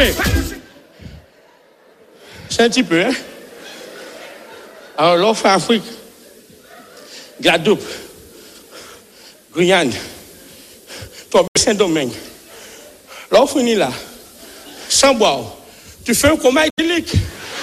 campé. C'est un petit peu, hein? Alors, l'offre Afrique, Guadeloupe, Guyane, Saint-Domingue. L'offre finit là, sans boire. Tu fais un coma idyllique.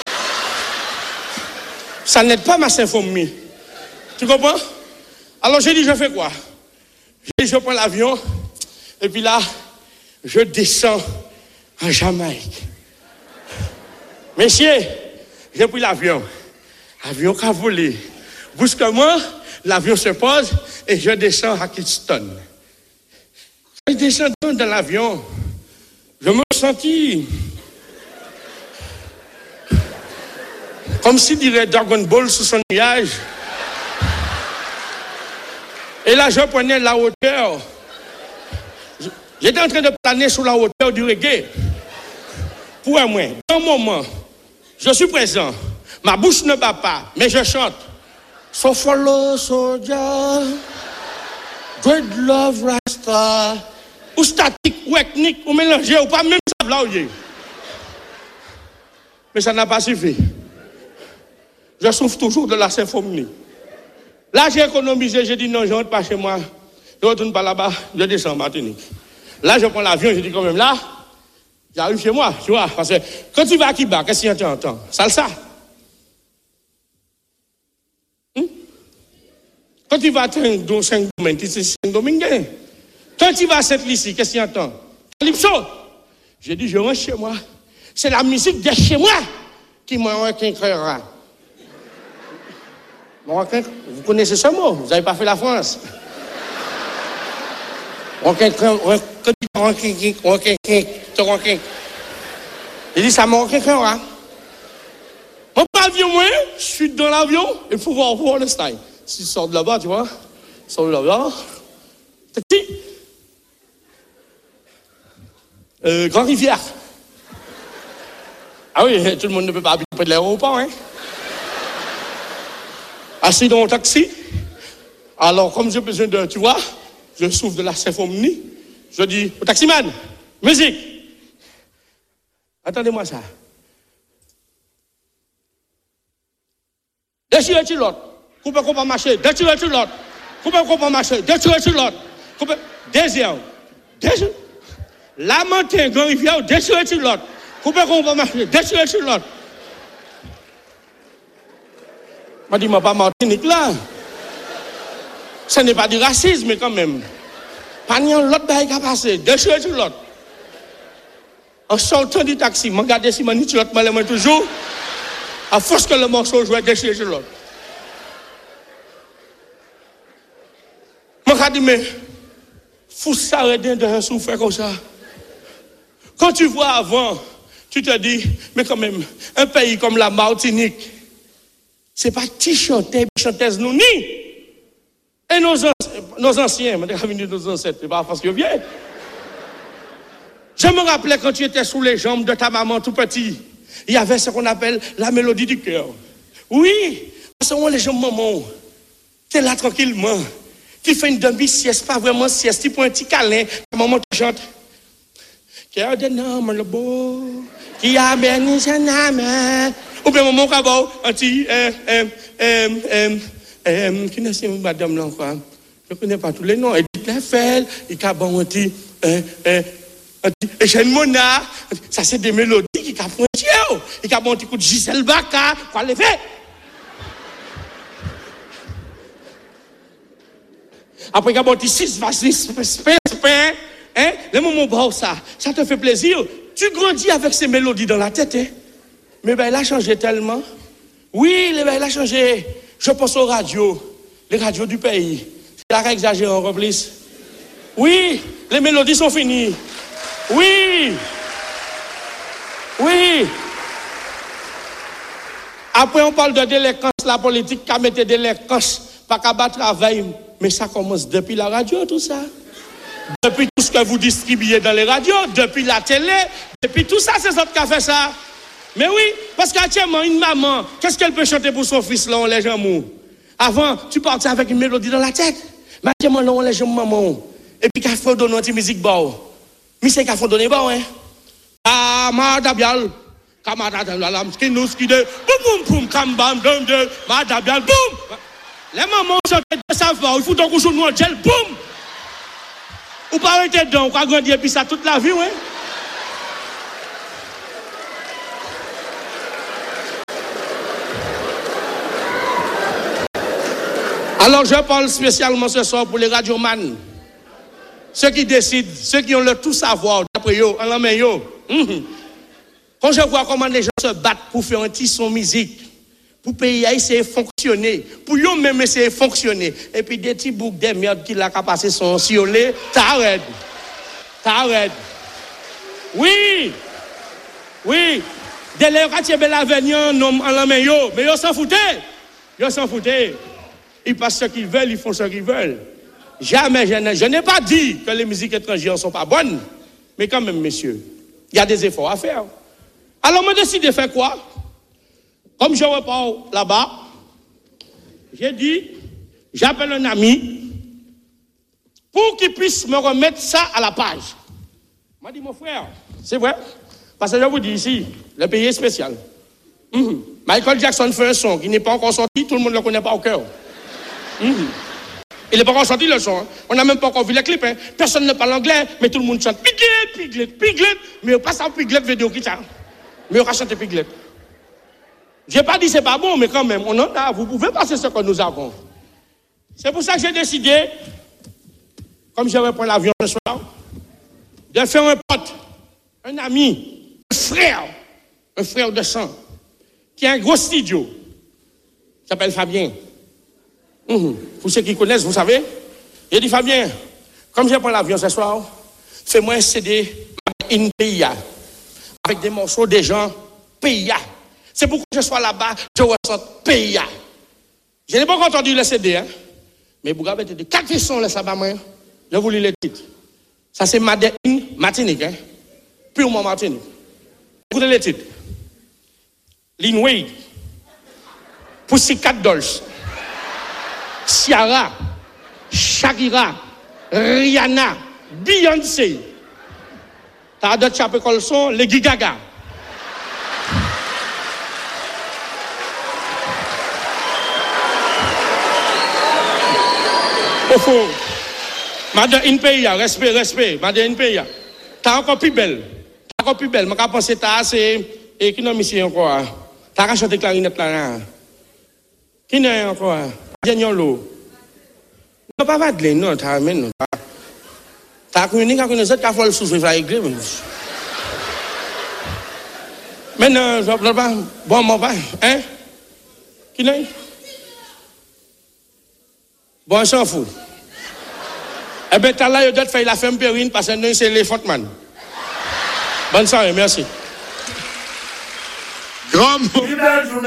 Ça n'aide pas ma symphonie. Tu comprends? Alors j'ai dit, je fais quoi? J'ai dit, je prends l'avion, et puis là, je descends en Jamaïque. Messieurs, j'ai pris l'avion. L'avion qui a volé. Brusquement, l'avion se pose et je descends à Kingston. En descendant dans l'avion, je me sentis comme si dirait Dragon Ball sous son nuage. Et là, je prenais la hauteur. J'étais en train de planer sur la hauteur du reggae. Pour moi, dans un moment, je suis présent. Ma bouche ne bat pas, mais je chante. So follow soldier, great love rasta. Ou statique, ou ethnique, ou mélangé, ou pas même ça là où il est. Mais ça n'a pas suffi. Je souffre toujours de la symphonie. Là, j'ai économisé, j'ai dit non, je ne rentre pas chez moi. Je ne retourne pas là-bas, je descends en Martinique. Là, je prends l'avion, je dis quand même là, j'arrive chez moi, tu vois. Parce que quand tu vas à Kiba, qu'est-ce que tu entends? Salsa. Quand tu vas à Saint-Domingue, c'est Saint-Domingue. Quand tu vas à Sainte-Lucie, qu'est-ce que tu entends? Calypso. J'ai dit, je rentre chez moi. C'est la musique de chez moi qui m'a requinquera. Vous connaissez ce mot? Vous n'avez pas fait la France. Il dit, ça m'a requinquera. Mon avion, moi, je suis dans l'avion, il faut voir le style. Si tu sors de là-bas, tu vois, sors de là-bas. Grand Rivière. Ah oui, tout le monde ne peut pas habiter près de l'aéroport, hein. Assis dans le taxi. Alors, comme j'ai besoin de, tu vois, je souffre de la symphonie. Je dis au taximan, musique. Attendez-moi ça. Déchirez sur l'autre. Coupez qu'on va marcher. Déchirez sur l'autre. Coupez qu'on va marcher. Déchirez sur l'autre. Coupez. Deuxième. La montagne, Grand Rivière, déchirez sur l'autre. Coupez qu'on va marcher. Déchirez sur l'autre. Je dis, pas Martinique là. Ce n'est pas du racisme, mais quand même. Pas n'y a l'autre bail qui a passé. Déchirez sur l'autre. En sortant du taxi, je regarde si je suis l'autre, toujours. À force que le morceau joue, déchiré sur l'autre. Je me dis, mais faut s'arrêter de souffrir comme ça. Quand tu vois avant, tu te dis, mais quand même, un pays comme la Martinique, c'est pas qui chantait, chanteuse nous ni. Et nos anciens, nos ancêtres, c'est pas parce que vieux. Je me rappelais quand tu étais sous les jambes de ta maman tout petit, il y avait ce qu'on appelle la mélodie du cœur. Oui, parce que les jambes maman, t'es là tranquillement, tu fais une demi-sieste, pas vraiment sieste, tu prends un petit câlin, ta maman te chante. Cœur de homme le beau, qui a béni son âme. Ou bien maman cabot, un petit, qui n'est-ce pas madame là quoi? Je ne connais pas tous les noms. Edith Lefel, il a bon un petit, Eugène Mona, ça c'est des mélodies qui a pointé. Il a bon un petit coup de Gisèle Baka, quoi les fait? Après il a bon un petit 6 pain, hein? Le moment où ça te fait plaisir. Tu grandis avec ces mélodies dans la tête, hein? Mais ben il a changé tellement. Oui, il a changé. Je pense aux radios, les radios du pays. C'est là qu'exagère en remplisse. Oui, les mélodies sont finies. Oui. Oui. Après, on parle de délinquance, la politique qui a mis délinquance, pas qu'à battre travail. Mais ça commence depuis la radio, tout ça. Depuis tout ce que vous distribuez dans les radios, depuis la télé, depuis tout ça, c'est ça qui a fait ça. Mais oui, parce qu'actuellement, une maman, qu'est-ce qu'elle peut chanter pour son fils, là, on les gens mou? Avant, tu partais avec une mélodie dans la tête. Mais actuellement, là, on les gens maman. Et puis, qu'elle fait donner une petite musique, bon. Mais c'est qu'elle fait donner, bon, hein. Kamadabial. Kamadabial, skinous, skide, boum, boum, kambam, dum, de, madabial, boum. Les mamans chantent de savoir, il faut donc qu'on joue nous en gel, boum. Ou pas arrêter dedans, ou pas grandir, puis ça toute la vie, ouais. Alors, je parle spécialement ce soir pour les radiomans. Ceux qui décident, ceux qui ont le tout savoir, d'après eux, en la main, Quand je vois comment les gens se battent pour faire un petit son musique, pour payer, essayer de fonctionner, pour eux-mêmes essayer de fonctionner, et puis des petits boucs de merde qui l'ont passé son siolet, t'arrêtes. Oui. Dès les quartiers de l'avenir, en la main, mais ils s'en foutaient. Ils passent ce qu'ils veulent, ils font ce qu'ils veulent. Jamais, je n'ai pas dit que les musiques étrangères ne sont pas bonnes. Mais quand même, messieurs, il y a des efforts à faire. Alors, je décide de faire quoi? Comme je repars là-bas, j'ai dit, j'appelle un ami pour qu'il puisse me remettre ça à la page. Il m'a dit, mon frère, c'est vrai. Parce que je vous dis ici, le pays est spécial. Michael Jackson fait un son qui n'est pas encore sorti, tout le monde ne le connaît pas au cœur. Il n'est pas encore sorti le son. Hein. On n'a même pas encore vu les clips. Hein. Personne ne parle anglais, mais tout le monde chante Piglet. Mais pas ça, Piglet vidéo qui ça. Mais on va chanter Piglet. Je n'ai pas dit c'est pas bon, mais quand même, on en a. Vous pouvez passer ce que nous avons. C'est pour ça que j'ai décidé, comme je vais prendre l'avion ce soir, de faire un pote, un ami, un frère de sang, qui a un gros studio, qui s'appelle Fabien. Pour ceux qui connaissent, vous savez. J'ai dit, Fabien, comme je prends l'avion ce soir, fais-moi un CD in PIA, avec des morceaux des gens PIA. C'est pourquoi je sois là-bas, je ressens PIA. Je n'ai pas encore entendu le CD, hein. Mais vous avez dit 4 sons, là, ça va, moi. Je vous lis les titres. Ça, c'est Made in Martinique, hein. Purement Martinique. Écoutez les titres. Lin Wade, Pussycat Dolls, Ciara, Shakira, Rihanna, Beyoncé. T'as d'autres chapeux colson, Lady Gaga. Au fond, Madame Inpeya, respect, Madame Inpeya. T'as encore plus belle. Je pense que t'as assez. Et qui n'a mis ici encore? T'as chanté clarinette là. Qui n'a encore? Daniel Lo. Non, pas Madeleine, non, t'as amené, non. T'as connu quand on a fait le sous-souffle à l'église. Maintenant, je ne pas. Bon, mon père, hein? Qui n'a? Bon, on s'en fout. Eh bien, t'as là, il doit faire la femme périne parce que c'est l'éléphant man. Bonne soirée, merci. Grand